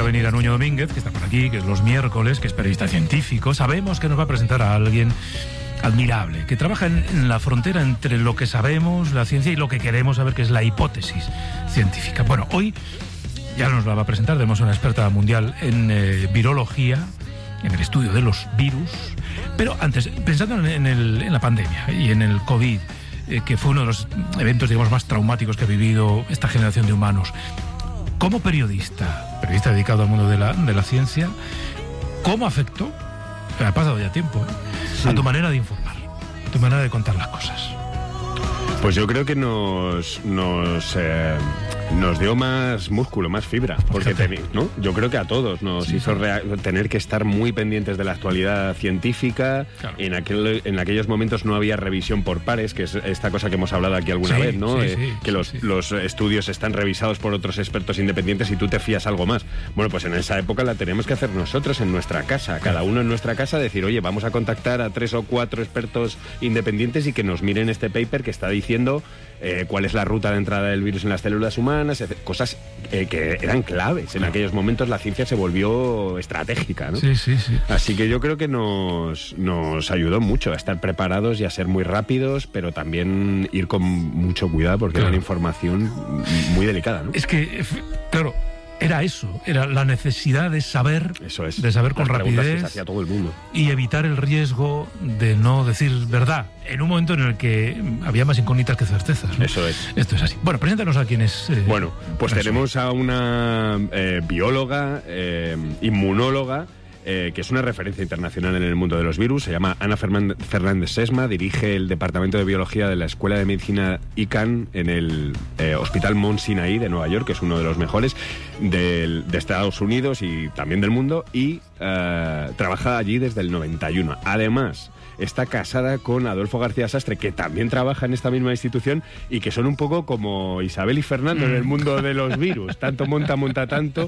a venir a Nuño Domínguez, que está por aquí, que es los miércoles, que es periodista científico. Sabemos que nos va a presentar a alguien admirable, que trabaja en la frontera entre lo que sabemos, la ciencia, y lo que queremos saber, que es la hipótesis científica. Bueno, hoy ya nos la va a presentar. Tenemos una experta mundial en virología, en el estudio de los virus. Pero antes, pensando en la pandemia y en el COVID, que fue uno de los eventos, digamos, más traumáticos que ha vivido esta generación de humanos, como periodista dedicado al mundo de la ciencia, ¿cómo afectó? Ha pasado ya tiempo, sí, a tu manera de informar, a tu manera de contar las cosas. Pues yo creo que nos dio más músculo, más fibra, porque ¿no? Yo creo que a todos nos hizo tener que estar muy pendientes de la actualidad científica. Claro. En aquellos momentos no había revisión por pares, que es esta cosa que hemos hablado aquí alguna vez, ¿no? Los estudios están revisados por otros expertos independientes y tú te fías algo más. Bueno, pues en esa época la tenemos que hacer nosotros en nuestra casa, cada uno en nuestra casa, decir, oye, vamos a contactar a 3 o 4 expertos independientes y que nos miren este paper que está diciendo cuál es la ruta de entrada del virus en las células humanas, cosas que eran claves. En aquellos momentos la ciencia se volvió estratégica, ¿no? Sí. Así que yo creo que nos ayudó mucho a estar preparados y a ser muy rápidos, pero también ir con mucho cuidado porque era una información muy delicada, ¿no? Es que, claro, era la necesidad de saber, de saber con rapidez hacia todo el mundo y evitar el riesgo de no decir verdad en un momento en el que había más incógnitas que certezas, ¿no? Eso es. Esto es así. Bueno, preséntanos a quién es. Bueno, pues tenemos a una bióloga, inmunóloga, que es una referencia internacional en el mundo de los virus. Se llama Ana Fernández Sesma, dirige el Departamento de Biología de la Escuela de Medicina Icahn en el Hospital Mount Sinai de Nueva York, que es uno de los mejores de Estados Unidos y también del mundo, y trabaja allí desde el 91. Además, está casada con Adolfo García Sastre, que también trabaja en esta misma institución y que son un poco como Isabel y Fernando en el mundo de los virus. Tanto monta tanto.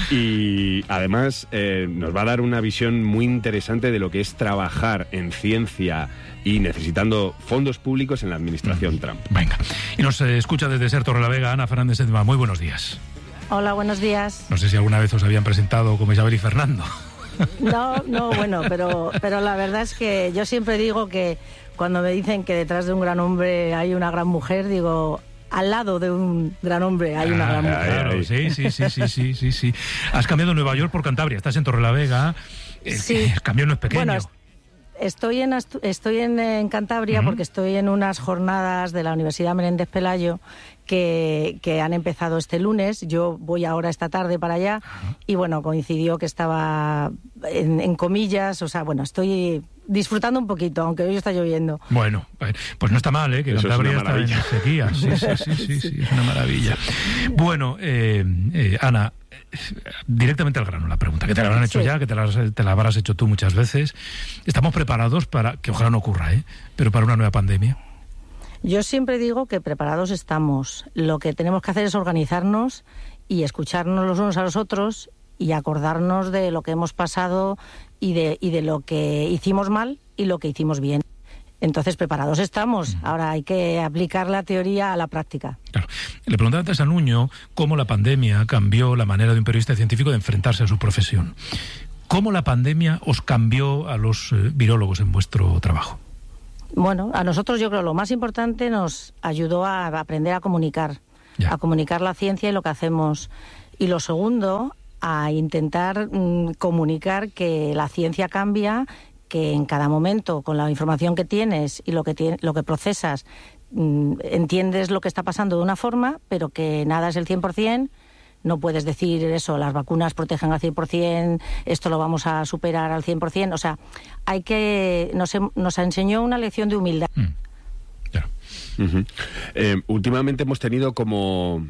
Y además nos va a dar una visión muy interesante de lo que es trabajar en ciencia y necesitando fondos públicos en la administración Trump. Venga. Y nos escucha desde Ser Torrelavega Ana Fernández Sesma. Muy buenos días. Hola, buenos días. No sé si alguna vez os habían presentado como Isabel y Fernando. No, bueno, pero la verdad es que yo siempre digo que cuando me dicen que detrás de un gran hombre hay una gran mujer, digo, al lado de un gran hombre hay una gran mujer. Claro, sí. Has cambiado Nueva York por Cantabria, estás en Torrelavega. Sí. El cambio no es pequeño. Bueno, estoy en Cantabria porque estoy en unas jornadas de la Universidad Menéndez Pelayo que han empezado este lunes. Yo voy ahora esta tarde para allá y bueno, coincidió que estaba en comillas, o sea, bueno, estoy disfrutando un poquito, aunque hoy está lloviendo. Bueno, pues no está mal, que eso Cantabria es una maravilla. Está en sequía. Sí, es una maravilla. Bueno, Ana, directamente al grano la pregunta, que te la habrán hecho ya, que te la habrás hecho tú muchas veces. ¿Estamos preparados para, que ojalá no ocurra, pero para una nueva pandemia? Yo siempre digo que preparados estamos. Lo que tenemos que hacer es organizarnos y escucharnos los unos a los otros y acordarnos de lo que hemos pasado y de lo que hicimos mal y lo que hicimos bien. Entonces, preparados estamos. Ahora hay que aplicar la teoría a la práctica. Claro. Le preguntaba antes a Nuño cómo la pandemia cambió la manera de un periodista científico de enfrentarse a su profesión. ¿Cómo la pandemia os cambió a los virólogos en vuestro trabajo? Bueno, a nosotros yo creo lo más importante nos ayudó a aprender a comunicar la ciencia y lo que hacemos. Y lo segundo, a intentar comunicar que la ciencia cambia, que en cada momento, con la información que tienes y lo que procesas, entiendes lo que está pasando de una forma, pero que nada es el 100%. No puedes decir eso, las vacunas protegen al 100%, esto lo vamos a superar al 100%. O sea, nos enseñó una lección de humildad. Claro. Últimamente hemos tenido como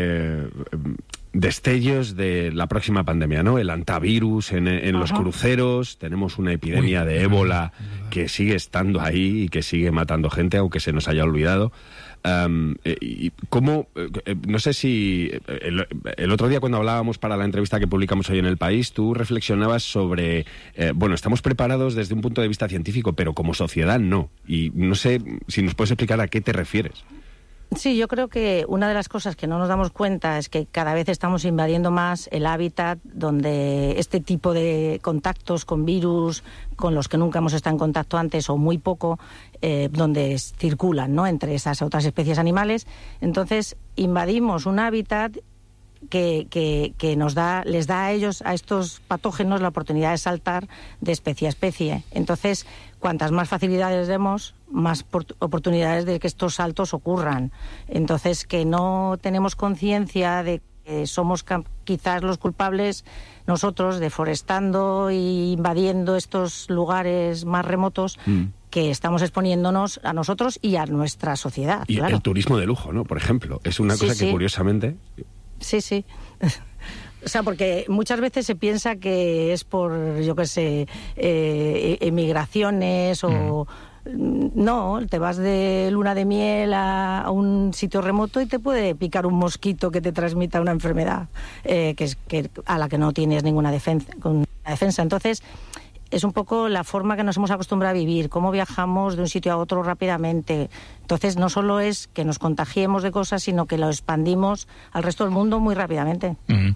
destellos de la próxima pandemia, ¿no? El antivirus en los cruceros, tenemos una epidemia de ébola que sigue estando ahí y que sigue matando gente, aunque se nos haya olvidado. ¿Cómo? No sé si el otro día cuando hablábamos para la entrevista que publicamos hoy en El País, tú reflexionabas sobre, estamos preparados desde un punto de vista científico, pero como sociedad no. Y no sé si nos puedes explicar a qué te refieres. Sí, yo creo que una de las cosas que no nos damos cuenta es que cada vez estamos invadiendo más el hábitat donde este tipo de contactos con virus, con los que nunca hemos estado en contacto antes o muy poco, donde circulan, ¿no?, entre esas otras especies animales. Entonces, invadimos un hábitat que les da a ellos, a estos patógenos, la oportunidad de saltar de especie a especie. Entonces, cuantas más facilidades demos, más oportunidades de que estos saltos ocurran. Entonces, que no tenemos conciencia de que somos quizás los culpables nosotros, deforestando e invadiendo estos lugares más remotos, que estamos exponiéndonos a nosotros y a nuestra sociedad. Y claro. El turismo de lujo, ¿no? Por ejemplo, es una cosa que curiosamente... Sí. O sea, porque muchas veces se piensa que es por, yo qué sé, emigraciones o... No, te vas de luna de miel a un sitio remoto y te puede picar un mosquito que te transmita una enfermedad a la que no tienes ninguna defensa. Entonces, es un poco la forma que nos hemos acostumbrado a vivir, cómo viajamos de un sitio a otro rápidamente. Entonces, no solo es que nos contagiemos de cosas, sino que lo expandimos al resto del mundo muy rápidamente.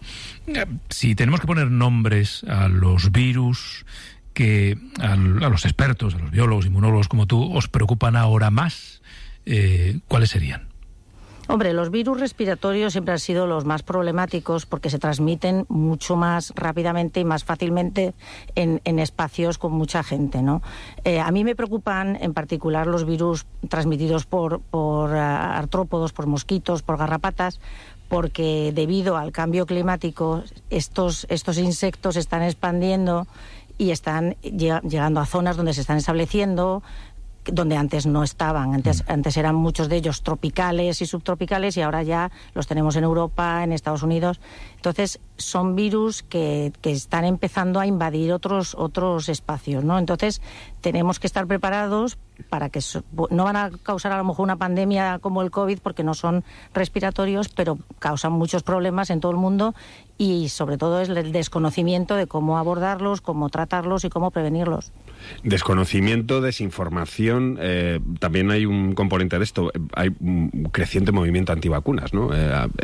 Si tenemos que poner nombres a los virus que a los expertos, a los biólogos, inmunólogos como tú, os preocupan ahora más, ¿cuáles serían? Hombre, los virus respiratorios siempre han sido los más problemáticos porque se transmiten mucho más rápidamente y más fácilmente en espacios con mucha gente, ¿no? A mí me preocupan en particular los virus transmitidos por artrópodos, por mosquitos, por garrapatas, porque debido al cambio climático estos insectos se están expandiendo y están llegando a zonas donde se están estableciendo, donde antes no estaban. Antes eran muchos de ellos tropicales y subtropicales y ahora ya los tenemos en Europa, en Estados Unidos. Entonces, son virus que están empezando a invadir otros espacios, ¿no? Entonces, tenemos que estar preparados para que no van a causar a lo mejor una pandemia como el COVID porque no son respiratorios, pero causan muchos problemas en todo el mundo y sobre todo es el desconocimiento de cómo abordarlos, cómo tratarlos y cómo prevenirlos. Desconocimiento, desinformación, también hay un componente de esto, hay un creciente movimiento antivacunas, ¿no?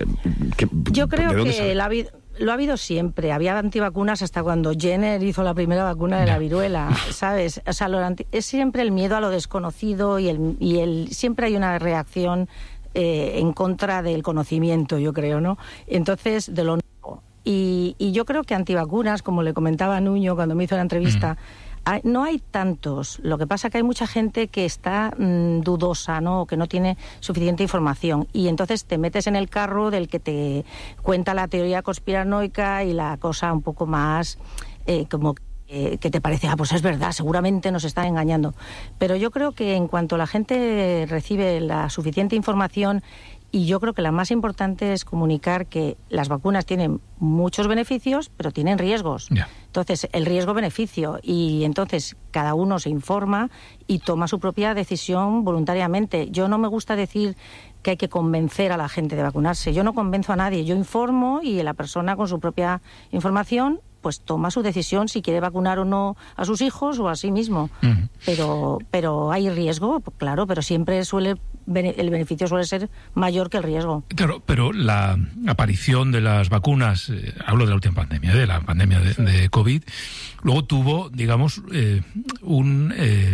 Yo creo que lo ha habido siempre. Había antivacunas hasta cuando Jenner hizo la primera vacuna de la viruela, ¿sabes? O sea, es siempre el miedo a lo desconocido y siempre hay una reacción en contra del conocimiento, yo creo, ¿no? Entonces, de lo nuevo. Y yo creo que antivacunas, como le comentaba a Nuño cuando me hizo la entrevista, no hay tantos. Lo que pasa es que hay mucha gente que está dudosa, ¿no? O que no tiene suficiente información. Y entonces te metes en el carro del que te cuenta la teoría conspiranoica y la cosa un poco más como que te parece, pues es verdad, seguramente nos están engañando. Pero yo creo que en cuanto la gente recibe la suficiente información, y yo creo que la más importante es comunicar que las vacunas tienen muchos beneficios, pero tienen riesgos. Entonces, el riesgo-beneficio. Y entonces, cada uno se informa y toma su propia decisión voluntariamente. Yo no me gusta decir que hay que convencer a la gente de vacunarse. Yo no convenzo a nadie. Yo informo y la persona con su propia información pues toma su decisión si quiere vacunar o no a sus hijos o a sí mismo. Pero hay riesgo, claro, pero siempre el beneficio suele ser mayor que el riesgo. Claro, pero la aparición de las vacunas, hablo de la última pandemia, de la pandemia de COVID, luego tuvo, digamos, un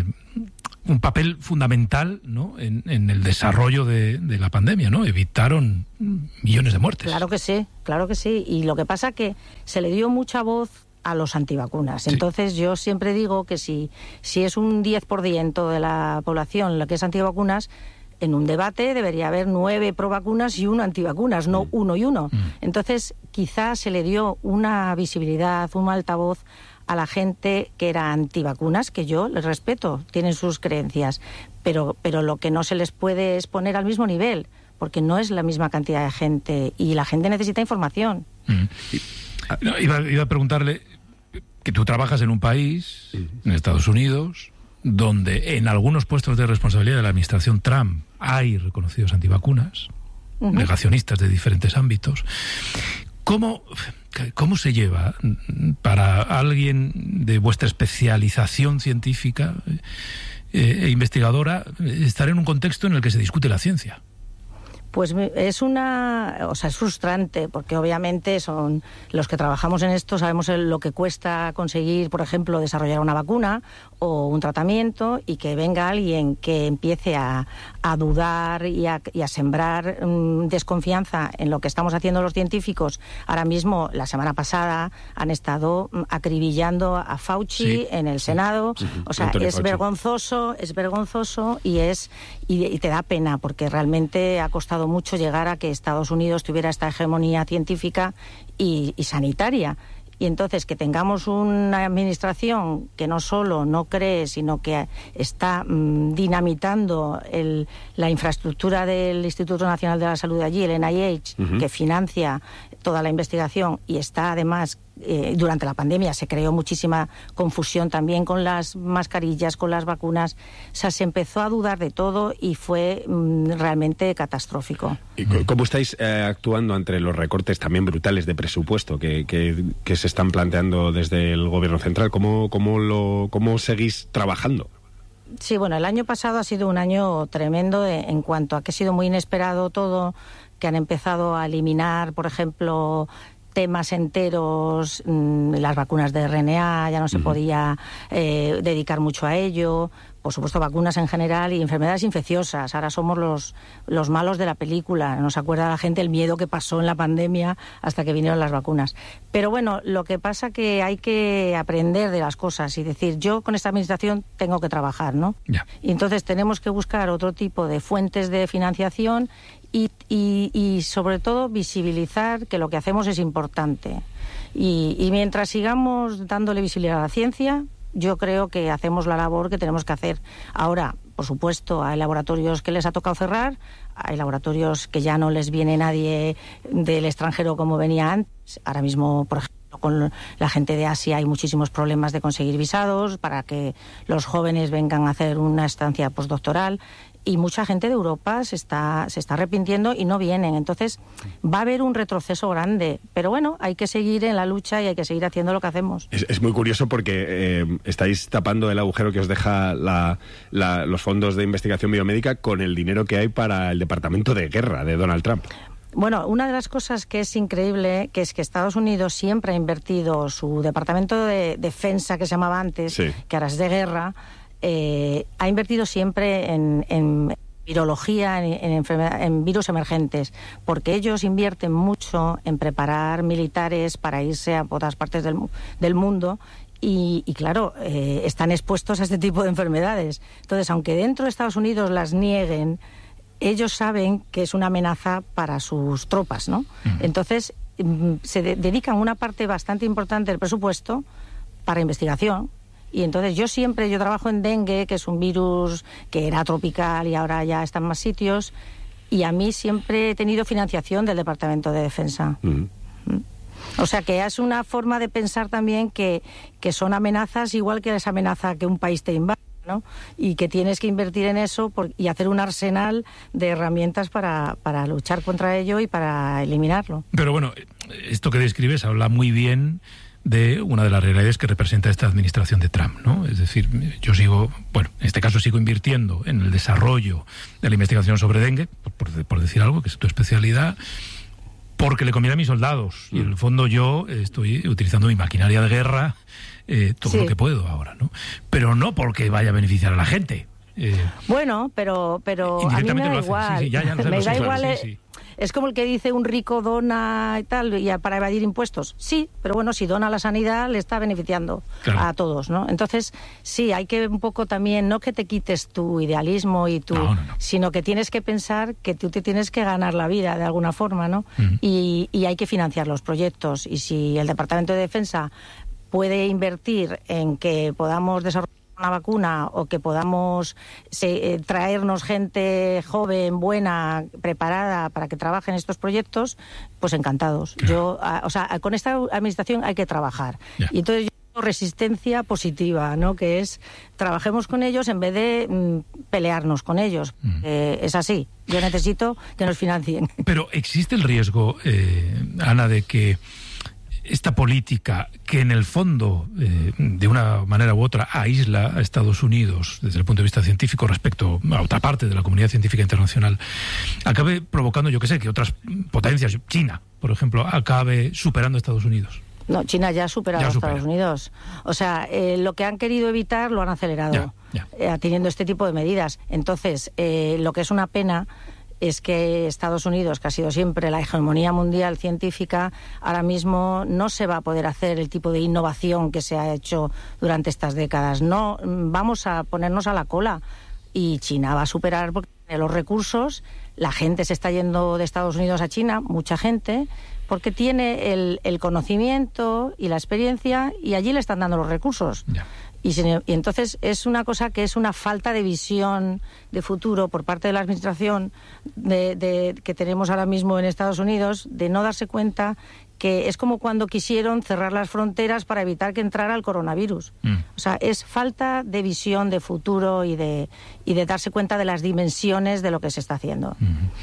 papel fundamental, ¿no?, en el desarrollo de la pandemia, ¿no? Evitaron millones de muertes. Claro que sí. Y lo que pasa es que se le dio mucha voz a los antivacunas. Sí. Entonces yo siempre digo que si es un 10% de la población la que es antivacunas, en un debate debería haber 9 pro vacunas y 1 antivacunas, no 1 y 1. Entonces quizás se le dio una visibilidad, un altavoz a la gente que era antivacunas, que yo les respeto, tienen sus creencias, pero lo que no se les puede es poner al mismo nivel, porque no es la misma cantidad de gente y la gente necesita información. Iba a preguntarle que tú trabajas en un país, en Estados Unidos, donde en algunos puestos de responsabilidad de la administración Trump hay reconocidos antivacunas, negacionistas de diferentes ámbitos. ¿Cómo se lleva para alguien de vuestra especialización científica e investigadora estar en un contexto en el que se discute la ciencia? Pues es es frustrante, porque obviamente son los que trabajamos en esto, sabemos lo que cuesta conseguir, por ejemplo, desarrollar una vacuna o un tratamiento, y que venga alguien que empiece a dudar y a sembrar desconfianza en lo que estamos haciendo los científicos. Ahora mismo, la semana pasada, han estado acribillando a Fauci en el Senado. O sea, es vergonzoso y te da pena, porque realmente ha costado mucho llegar a que Estados Unidos tuviera esta hegemonía científica y sanitaria. Y entonces que tengamos una administración que no solo no cree, sino que está dinamitando la infraestructura del Instituto Nacional de la Salud de allí, el NIH, que financia toda la investigación, y está además, durante la pandemia se creó muchísima confusión también con las mascarillas, con las vacunas. O sea, se empezó a dudar de todo y fue realmente catastrófico. ¿Y cómo estáis actuando ante los recortes también brutales de presupuesto que se están planteando desde el Gobierno central? ¿Cómo seguís trabajando? Sí, bueno, el año pasado ha sido un año tremendo en cuanto a que ha sido muy inesperado todo, que han empezado a eliminar, por ejemplo, temas enteros, las vacunas de RNA, ya no se podía dedicar mucho a ello. Por supuesto, vacunas en general y enfermedades infecciosas. Ahora somos los malos de la película. No se acuerda la gente el miedo que pasó en la pandemia hasta que vinieron las vacunas. Pero bueno, lo que pasa que hay que aprender de las cosas y decir, yo con esta administración tengo que trabajar, ¿no? Yeah. Y entonces tenemos que buscar otro tipo de fuentes de financiación y sobre todo visibilizar que lo que hacemos es importante. Y mientras sigamos dándole visibilidad a la ciencia, yo creo que hacemos la labor que tenemos que hacer. Ahora, por supuesto, hay laboratorios que les ha tocado cerrar, hay laboratorios que ya no les viene nadie del extranjero como venía antes. Ahora mismo, por ejemplo, con la gente de Asia hay muchísimos problemas de conseguir visados para que los jóvenes vengan a hacer una estancia postdoctoral. Y mucha gente de Europa se está arrepintiendo y no vienen. Entonces va a haber un retroceso grande. Pero bueno, hay que seguir en la lucha y hay que seguir haciendo lo que hacemos. Es muy curioso porque estáis tapando el agujero que os deja los fondos de investigación biomédica con el dinero que hay para el Departamento de Guerra de Donald Trump. Bueno, una de las cosas que es increíble, que es que Estados Unidos siempre ha invertido su Departamento de Defensa, que se llamaba antes, que ahora es de Guerra, ha invertido siempre en virología, en virus emergentes, porque ellos invierten mucho en preparar militares para irse a otras partes del mundo y claro, están expuestos a este tipo de enfermedades. Entonces, aunque dentro de Estados Unidos las nieguen, ellos saben que es una amenaza para sus tropas, ¿no? Entonces, se dedican una parte bastante importante del presupuesto para investigación. Y entonces yo trabajo en dengue, que es un virus que era tropical y ahora ya está en más sitios, y a mí siempre he tenido financiación del Departamento de Defensa. O sea que es una forma de pensar también que son amenazas igual que esa amenaza que un país te invade, ¿no? Y que tienes que invertir en eso y hacer un arsenal de herramientas para luchar contra ello y para eliminarlo. Pero bueno, esto que describes habla muy bien de una de las realidades que representa esta administración de Trump, ¿no? Es decir, yo en este caso sigo invirtiendo en el desarrollo de la investigación sobre dengue, por decir algo, que es tu especialidad, porque le conviene a mis soldados. Y en el fondo yo estoy utilizando mi maquinaria de guerra todo lo que puedo ahora, ¿no? Pero no porque vaya a beneficiar a la gente. Bueno, pero a mí me da igual. Me da igual. Es como el que dice un rico dona y tal, y para evadir impuestos. Sí, pero bueno, si dona a la sanidad le está beneficiando a todos, ¿no? Entonces, sí, hay que un poco también, no que te quites tu idealismo y sino que tienes que pensar que tú te tienes que ganar la vida de alguna forma, ¿no? Y hay que financiar los proyectos. Y si el Departamento de Defensa puede invertir en que podamos desarrollar una vacuna o que podamos traernos gente joven, buena, preparada para que trabaje en estos proyectos, pues encantados. Yo, con esta administración hay que trabajar. Y entonces yo resistencia positiva, ¿no? Que es trabajemos con ellos en vez de pelearnos con ellos. Es así. Yo necesito que nos financien. Pero existe el riesgo, Ana, de que esta política que en el fondo, de una manera u otra, aísla a Estados Unidos desde el punto de vista científico respecto a otra parte de la comunidad científica internacional, acabe provocando, yo que sé, que otras potencias, China, por ejemplo, acabe superando a Estados Unidos? No, China ya ha superado a Estados Unidos. O sea, lo que han querido evitar lo han acelerado, teniendo este tipo de medidas. Entonces, lo que es una pena es que Estados Unidos, que ha sido siempre la hegemonía mundial científica, ahora mismo no se va a poder hacer el tipo de innovación que se ha hecho durante estas décadas. No, vamos a ponernos a la cola y China va a superar porque tiene los recursos. La gente se está yendo de Estados Unidos a China, mucha gente, porque tiene el conocimiento y la experiencia y allí le están dando los recursos. Y entonces es una cosa que es una falta de visión de futuro por parte de la administración que tenemos ahora mismo en Estados Unidos, de no darse cuenta que es como cuando quisieron cerrar las fronteras para evitar que entrara el coronavirus. O sea, es falta de visión de futuro y de darse cuenta de las dimensiones de lo que se está haciendo.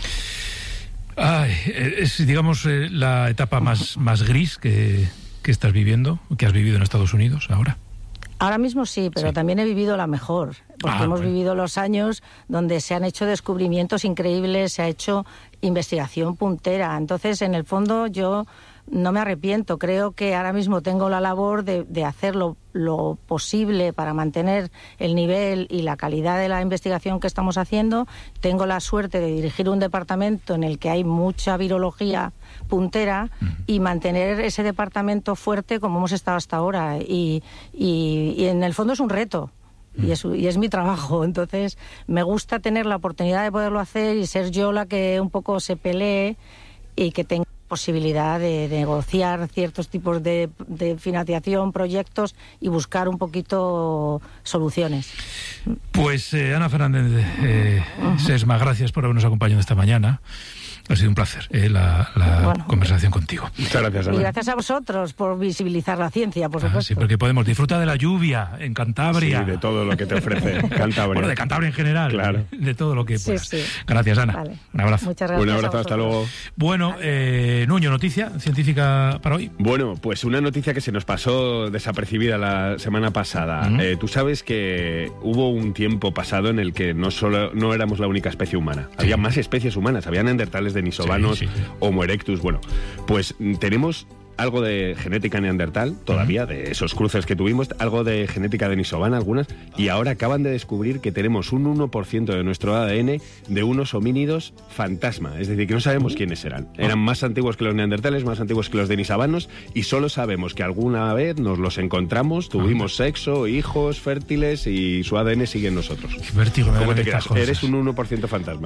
Es, digamos, la etapa más gris que estás viviendo, que has vivido en Estados Unidos ahora. Ahora mismo sí, pero también he vivido la mejor, porque hemos vivido los años donde se han hecho descubrimientos increíbles, se ha hecho investigación puntera. Entonces, en el fondo, yo no me arrepiento. Creo que ahora mismo tengo la labor de hacer lo posible para mantener el nivel y la calidad de la investigación que estamos haciendo. Tengo la suerte de dirigir un departamento en el que hay mucha virología puntera y mantener ese departamento fuerte como hemos estado hasta ahora. Y en el fondo es un reto. Y es mi trabajo. Entonces me gusta tener la oportunidad de poderlo hacer y ser yo la que un poco se pelee y que tenga posibilidad de negociar ciertos tipos de financiación, proyectos y buscar un poquito soluciones. Pues Ana Fernández Sesma, gracias por habernos acompañado esta mañana. Ha sido un placer la conversación contigo. Muchas gracias, Ana. Y gracias a vosotros por visibilizar la ciencia, por supuesto. Sí, porque podemos disfrutar de la lluvia en Cantabria. Sí, de todo lo que te ofrece Cantabria. Bueno, de Cantabria en general. Claro. De todo lo que puedas. Sí. Gracias, Ana. Vale. Un abrazo. Muchas gracias. Un abrazo, hasta luego. Bueno, Nuño, noticia científica para hoy. Bueno, pues una noticia que se nos pasó desapercibida la semana pasada. Tú sabes que hubo un tiempo pasado en el que no éramos la única especie humana. Sí. Había más especies humanas, había neandertales, denisovanos, Homo erectus. Bueno, pues tenemos algo de genética neandertal, todavía, de esos cruces que tuvimos, algo de genética denisovana, algunas, y ahora acaban de descubrir que tenemos un 1% de nuestro ADN de unos homínidos fantasma, es decir, que no sabemos quiénes eran. Eran más antiguos que los neandertales, más antiguos que los denisovanos, y solo sabemos que alguna vez nos los encontramos, tuvimos sexo, hijos fértiles, y su ADN sigue en nosotros. Qué vértigo. ¿Cómo te quedas? Eres un 1% fantasma.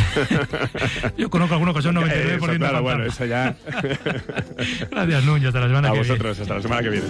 Yo conozco algunos que son 99% claro, fantasma. Bueno, eso ya... Gracias, Nuño, hasta la semana que viene. A vosotros, hasta la semana que viene.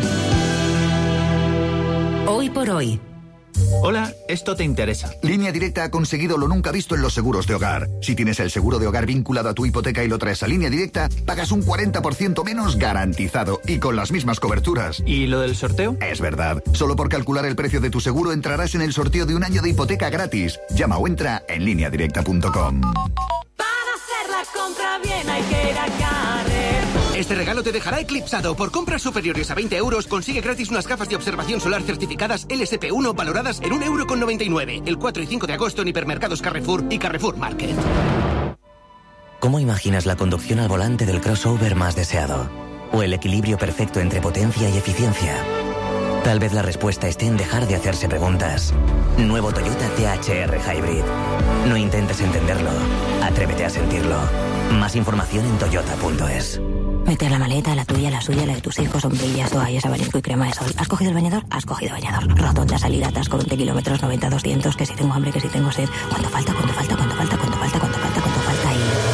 Hoy por hoy. Hola, esto te interesa. Línea Directa ha conseguido lo nunca visto en los seguros de hogar. Si tienes el seguro de hogar vinculado a tu hipoteca y lo traes a Línea Directa, pagas un 40% menos garantizado y con las mismas coberturas. ¿Y lo del sorteo? Es verdad. Solo por calcular el precio de tu seguro entrarás en el sorteo de un año de hipoteca gratis. Llama o entra en lineadirecta.com. Para hacer la compra bien hay que ir a Carrer. Este regalo te dejará eclipsado. Por compras superiores a 20 euros, consigue gratis unas gafas de observación solar certificadas LSP1 valoradas en 1,99 €. El 4 y 5 de agosto en hipermercados Carrefour y Carrefour Market. ¿Cómo imaginas la conducción al volante del crossover más deseado? ¿O el equilibrio perfecto entre potencia y eficiencia? Tal vez la respuesta esté en dejar de hacerse preguntas. Nuevo Toyota THR Hybrid. No intentes entenderlo. Atrévete a sentirlo. Más información en toyota.es. Mete la maleta, la tuya, la suya, la de tus hijos, sombrillas, toallas, abanico y crema de sol. ¿Has cogido el bañador? Has cogido bañador. Rotonda, salida, atasco, 20 kilómetros, 90, 200, que si tengo hambre, que si tengo sed. ¿Cuánto falta? ¿Cuánto falta? ¿Cuánto falta? ¿Cuánto falta? ¿Cuánto falta? ¿Cuánto falta?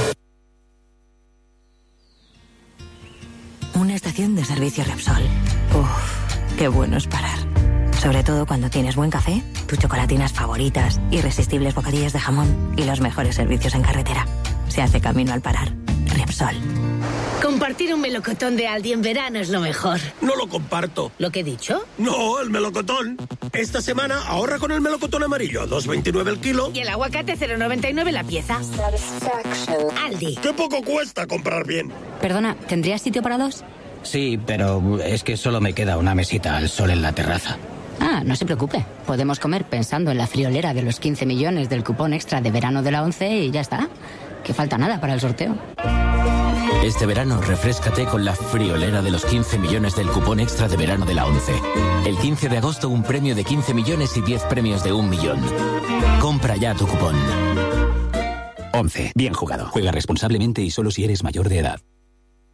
Y... una estación de servicio Repsol. Uff, qué bueno es parar. Sobre todo cuando tienes buen café, tus chocolatinas favoritas, irresistibles bocadillas de jamón y los mejores servicios en carretera. Se hace camino al parar. Repsol. Compartir un melocotón de Aldi en verano es lo mejor. No lo comparto. ¿Lo que he dicho? No, el melocotón. Esta semana ahorra con el melocotón amarillo, 2,29 el kilo. Y el aguacate, 0,99 la pieza. Aldi. ¡Qué poco cuesta comprar bien! Perdona, ¿tendrías sitio para dos? Sí, pero es que solo me queda una mesita al sol en la terraza. Ah, no se preocupe. Podemos comer pensando en la friolera de los 15 millones del cupón extra de verano de la ONCE y ya está. Que falta nada para el sorteo. Este verano refréscate con la friolera de los 15 millones del cupón extra de verano de la ONCE. El 15 de agosto un premio de 15 millones y 10 premios de 1 millón. Compra ya tu cupón. ONCE. Bien jugado. Juega responsablemente y solo si eres mayor de edad.